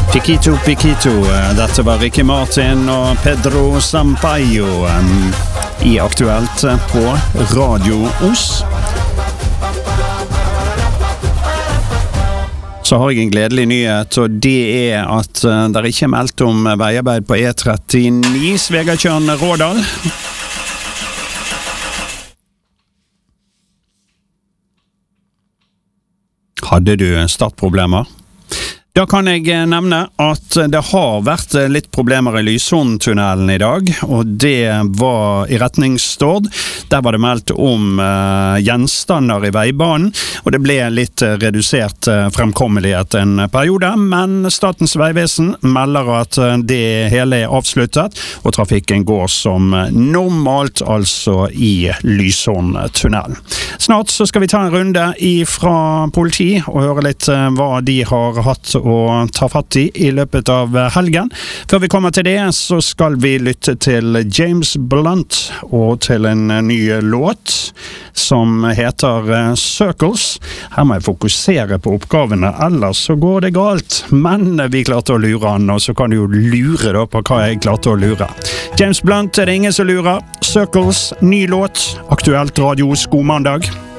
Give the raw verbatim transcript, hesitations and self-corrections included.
Piquito Piquito, dette var Ricky Martin og Pedro Sampaio um, i Aktuelt på Radio Os. Så har jeg en gledelig nyhet, og det er at uh, det ikke er meldt om veiarbeid på E trettini Svegatjørn-Rådal. Hadde du startproblemer? Da kan jeg nevne at det har vært litt problemer i Lysåntunnelen i dag, og det var i retning Stord. Der var det meldt om uh, gjenstander i veibanen, og det ble litt uh, redusert uh, fremkommelighet en periode, men Statens vegvesen melder at uh, det hele er avsluttet, og trafikken går som normalt, altså i Lysåntunnelen. Snart så skal vi ta en runde fra politi og høre litt uh, hva de har hatt og ta fatt i i løpet av helgen. Før vi kommer til det, så skal vi lytte til James Blunt og til en ny låt som heter Circles. Her må jeg fokusere på oppgavene, ellers så går det galt. Men vi klarte å lure han, og så kan du jo lure da på hva jeg klarte å lure. James Blunt er det ingen som lurer. Circles, ny låt, Aktuelt Radio, god mandag.